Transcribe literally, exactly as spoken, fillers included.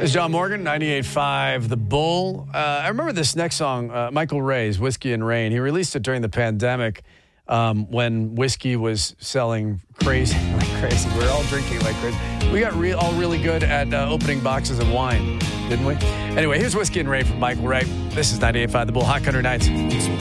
This is John Morgan, ninety-eight point five The Bull. Uh, I remember this next song, uh, Michael Ray's Whiskey and Rain. He released it during the pandemic um, when whiskey was selling crazy, like crazy. We were all drinking like crazy. We got re- all really good at uh, opening boxes of wine, didn't we? Anyway, here's Whiskey and Rain from Michael Ray. This is ninety-eight point five The Bull, Hot Country Nights.